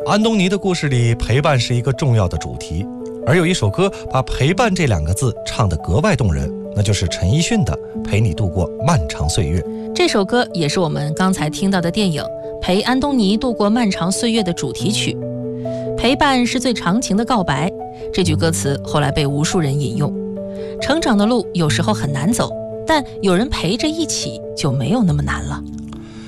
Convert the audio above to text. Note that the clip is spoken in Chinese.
安东尼的故事里，陪伴是一个重要的主题，而有一首歌把陪伴这2个字唱得格外动人，那就是陈奕迅的《陪你度过漫长岁月》。 这首歌也是我们刚才听到的电影《陪安东尼度过漫长岁月》的主题曲。陪伴是最长情的告白，这句歌词后来被无数人引用。成长的路有时候很难走，但有人陪着一起就没有那么难了。